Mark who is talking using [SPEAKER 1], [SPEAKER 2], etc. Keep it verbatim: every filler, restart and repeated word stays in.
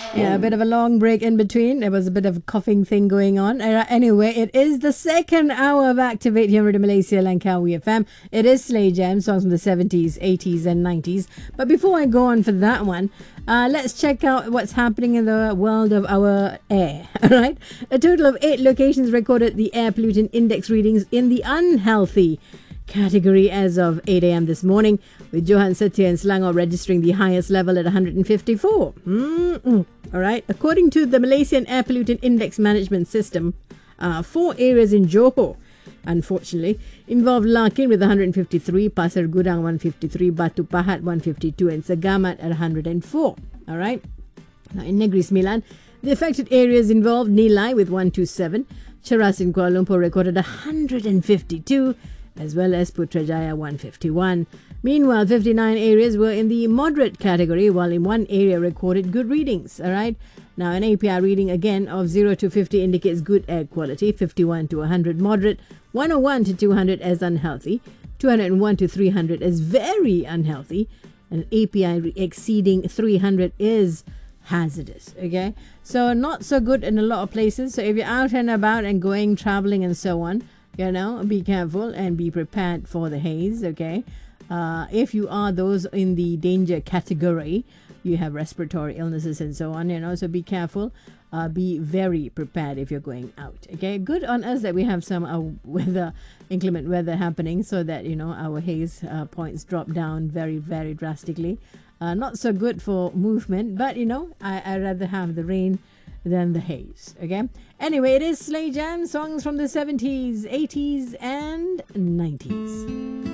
[SPEAKER 1] Yeah, a bit of a long break in between. There was a bit of a coughing thing going on. Uh, anyway, it is the second hour of Activate here in Malaysia, Langkawi F M. It is Slay Jam, songs from the seventies, eighties and nineties. But before I go on for that one, uh, let's check out what's happening in the world of our air. All right? A total of eight locations recorded the air pollutant index readings in the unhealthy category as of eight a.m. this morning, with Johan Setia and Selangor registering the highest level at one hundred fifty-four. Mm-mm. All right. According to the Malaysian Air Pollutant Index Management System, uh, four areas in Johor, unfortunately, involved Larkin with one hundred fifty-three, Pasir Gudang one hundred fifty-three, Batu Pahat one hundred fifty-two, and Segamat at one hundred four. All right. Now, in Negeri Sembilan, the affected areas involved Nilai with one hundred twenty-seven, Cheras in Kuala Lumpur recorded one hundred fifty-two, as well as Putrajaya one hundred fifty-one. Meanwhile, fifty-nine areas were in the moderate category, while in one area recorded good readings. All right. Now, an A P I reading again of zero to fifty indicates good air quality, fifty-one to one hundred moderate, one oh one to two hundred as unhealthy, two oh one to three hundred as very unhealthy, and A P I exceeding three hundred is hazardous. Okay. So, not so good in a lot of places. So, if you're out and about and going, traveling and so on, you know, be careful and be prepared for the haze, okay? Uh, if you are those in the danger category, you have respiratory illnesses and so on, you know, so be careful. Uh, be very prepared if you're going out, okay? Good on us that we have some uh, weather, inclement weather happening so that, you know, our haze uh, points drop down very, very drastically. Uh, not so good for movement, but, you know, I, I'd rather have the rain than the haze, okay? Anyway, it is Slay Jam, songs from the seventies, eighties and nineties.